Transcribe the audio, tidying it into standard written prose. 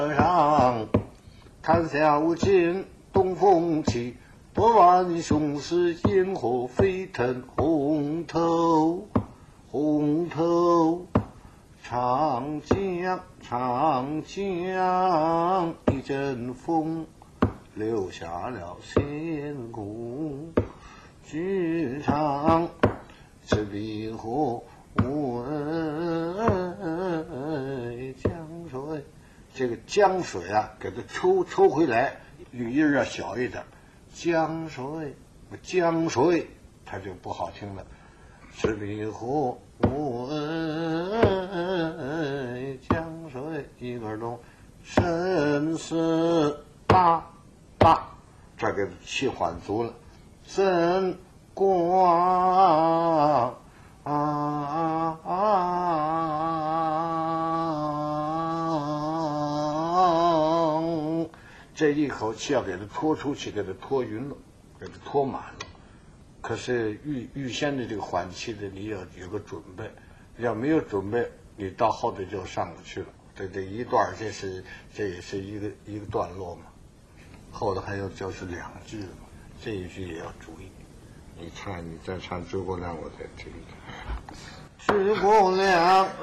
上谈笑无尽东风起，多万雄师烟火飞腾，红头红头。长江一阵风，留下了千古剧场。赤壁河为江水，这个江水啊，给它抽回来，语音要小一点。江水，它就不好听了。赤壁河为江水，一个钟生死大，这儿给它气缓足了。真光这一口气要给它拖出去，给它拖匀了，给它拖满了。可是预先的这个缓气的，你要有个准备，要没有准备，你到后头就上不去了。这一段，这也是一个段落嘛。后头还有就是2句嘛，这一句也要注意。你再唱诸葛亮，我再听。诸葛亮